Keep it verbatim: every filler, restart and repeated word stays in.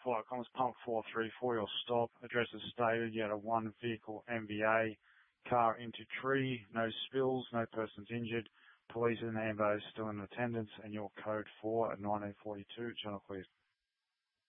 Flight Comms Pump four three four, your stop. Address is stated. You had a one vehicle M V A car into tree. No spills, no persons injured. Police and ambos still in attendance, and your code four at nineteen forty-two. Channel clear.